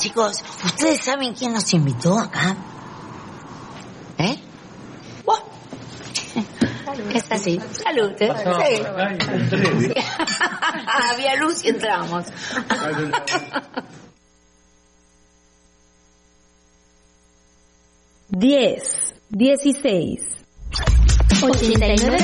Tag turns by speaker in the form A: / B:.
A: chicos, ¿ustedes saben quién nos invitó acá? ¿Eh? Buah. Es así. Salud, ¿eh? Sí. Había luz y entramos.
B: 10, 16, 89.